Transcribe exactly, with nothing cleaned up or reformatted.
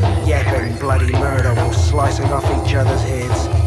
yapping bloody murder while slicing off each other's heads.